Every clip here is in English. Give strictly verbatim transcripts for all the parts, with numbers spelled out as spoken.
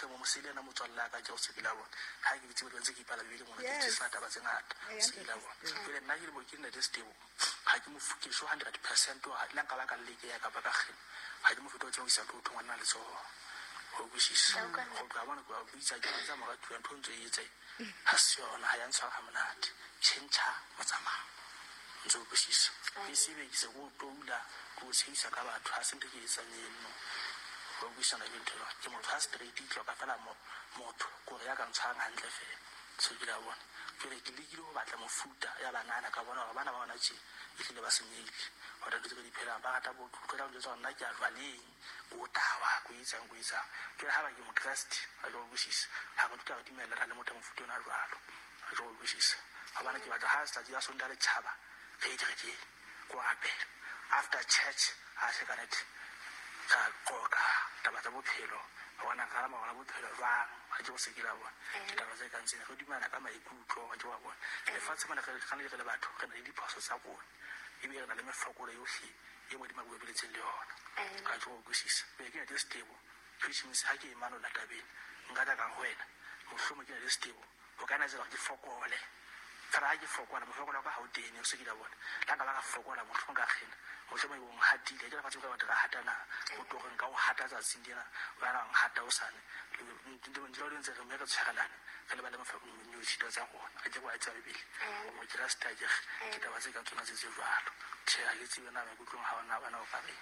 ge mo mosele na motswalla ka ke go se ke la bona ha ke ditse bo ntse ke ipala bile mona ke tsisa taba tse ngata se ke la bona ke nna ke mo ke nna destable ha ke mo fuke one hundred percent wa la ka ba ka leke ya ka ba ka gena ha ke mo futo tse go isa go thongwana le so go bushisa go ka bona go buisa ke tsa mo ga tuwa ntho ntse e tse ha se yona ha ya ntshwa ga monate tšhentšha matsamao ntse go bushisa ke se be ke se go toula go tshisa ka batho ha se ntse ke isa neno go bushana le ntho ke mo tsa straight tlo ka fela mo motho go ya ka ntshang hantle fe se ke la bona ke le ke le go batla mofuta ya banana ka bona bana ba bona tshi e tlile ba senyile go re ke di phela ba ta bo tlola go tsona ke a rwaleng go tawa go itsa go itsa ke ha ba ke mo trust a go bushisa ha go tla dimela le motho mofuta ona rwalo a go bushisa ha bana ke batla ha sta di a sonda le tshaba ke dire ke go ape after church ha se kana ka qoka taba tsa bophelo bona ka ma bona bophelo ba ha ke go se ke la bona ke taba tse ka ntseng go dimana ka maikutlo ga ke wa bona le fatse mana ka kana le batho ka le diphoso tsa bona e be re na le mefokolo yohle e mo di mabobeletseng le yona ka go go sisa be ke ya stable which means ha ke imano la tabeng nka ta ka wena mohlomo ke ya stable o kana tsela ke fokole fara ke fokola mofokolo ka ha o tene o se ke la bona la ka ba ka fokola motho ka gena mo tshema go hatile ke batho ka batho ka hatana o tloga ka o hata tsa tsindina ba ra hata o sane ntse mo ndilo ntse re me ka tshagalana ka le ba le mafoko mo nyo tshito tsa gona a ke go a tsa bibele mo dira stage ke taba tse ka tsona tse tse jwalo tshe a le tsebe na ba kutlong ha ona bana o ka re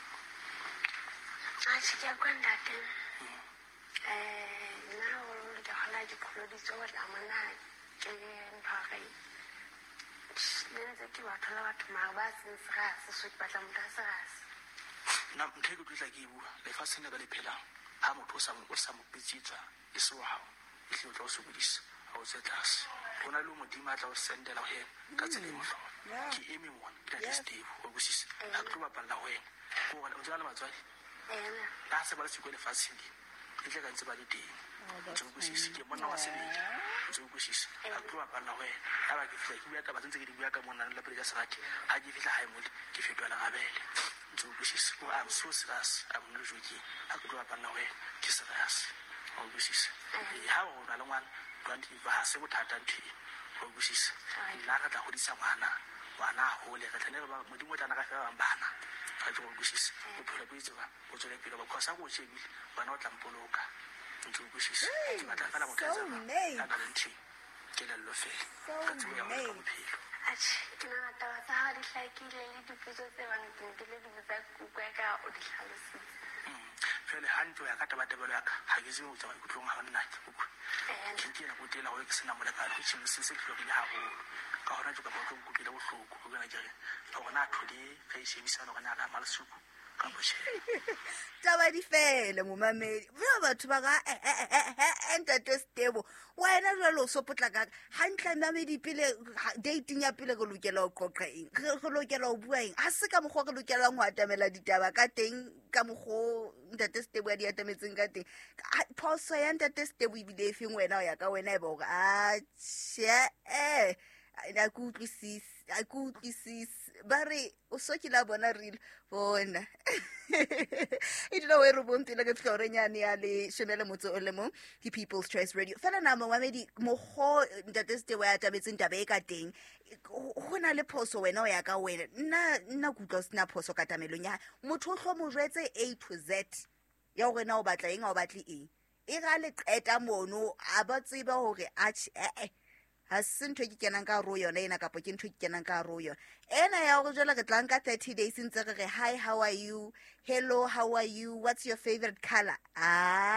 a se ke kwanda ke eh na o le hala di kholo di tsoa la mana ke mphagai nze ke batho la batho ma ba se se se so ke batla motho se se na mtheko tla ke bua le fa se ne ba le phelang ha motho sa mo sa mo bitsitsa e se wa hao e hle o tla o se budisa ha o se tlase bona le modimo a tla o sendela ho yena ka tsela e mo hlola ke eme mona ke tla steve o busisa ha ke ba palla ho yena go bona o tsala matswadi ena la se ba le sekole fasindi e tle ka ntse ba le teng ntse o busisa ke monna wa sebele ntse o busisa ha ke ba palla ho yena ha ba ke fitla ke bua ka ba ntse ke di bua ka monna la pele ka serati ha ke fitla ha e mole ke fetola gabele ntse o busisa o am so serious am no joking ha ke ba palla ho yena ke serious o busisa ha o na le ngwana twenty ba se bothata nthe o busisa nna ka tla go disa ngwana ngwana ho le ka tlhane ba modimo tla na ka fela bana ga go busisa o phela bo itse ba o tsole pele ba khosa go tshebile bana o tla mpoloka ntse o busisa ke batla fela motho tsa ba ka le nthe ke le lo fe ka tswe ya go phelo a ke na ta ba ha di hlakile le dipotso tse bang ke le di botsa ku ka o di hlalositse fele hanto ya ka tabatabelo ya ka ha ke tsebe o tsama ikutlong ha nna ke go ke ke na go tela go ke sena mo le ka go tshimo se se ke go ya go ka hona tlo ka ba go kupela bohloko go gana jare ka gona thole ga e shebisana gona ka malsuku ka boshe taba di fele mo mamedi ba batho ba ga entate stable wena jalo so potla ka hantla mamedi pele dating ya pele go lokela o qoqa eng go lokela o bua eng a se ka mo go go lokela go atamela ditaba ka teng ka mo go entate stable ya di atametseng ka teng phoso ya entate stable ibile efeng wena o ya ka wena e ba go a she eh a ku utlwisisi a ku utlwisisi ba re o so ke la bona reel bona e dilo we re bontile ke tlorenyane ya le shonele motso o le mo ke People's Choice Radio fela na mo mamedi mo go ntate ste wa tabetseng tabe e ka teng go na le phoso wena o ya ka wena nna nna kutlo sina phoso ka tamelong ya motho o hlo mo jwetse A to Z ya gore na o batla eng a o batle eng e ga le qeta mono a ba tseba hore a eh ha se ntho ke kenang ka ro yona ena kapo ke ntho ke kenang ka ro yona ena ya go jela ke tlanka thirty days ntse re hi how are you hello how are you what's your favorite color ah